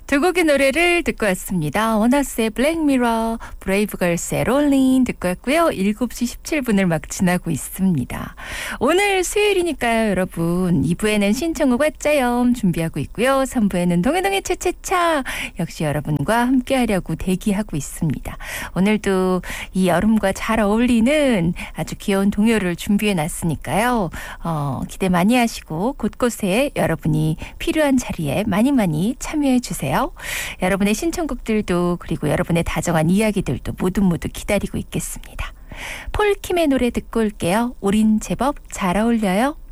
두 곡의 노래를 듣고 왔습니다. 원하스의 블랙미러, 브레이브걸스의 롤린 듣고 왔고요. 7시 17분을 막 지나고 있습니다. 오늘 수요일이니까요, 여러분. 2부에는 신청곡 왔자염 준비하고 있고요. 3부에는 동해동해 차차차 역시 여러분과 함께하려고 대기하고 있습니다. 오늘도 이 여름과 잘 어울리는 아주 귀여운 동요를 준비해놨으니까요. 기대 많이 하시고 곳곳에 여러분이 필요한 자리에 많이 참여해주세요. 여러분의 신청곡들도 그리고 여러분의 다정한 이야기들도 모두 기다리고 있겠습니다. 폴킴의 노래 듣고 올게요. 우린 제법 잘 어울려요.